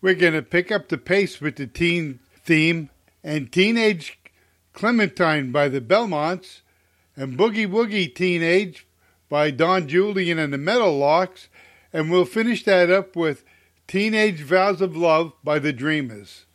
we're going to pick up the pace with the teen theme and Teenage Clementine by the Belmonts and Boogie Woogie Teenage by Don Julian and the Meadowlarks, and we'll finish that up with Teenage Vows of Love by the Dreamers.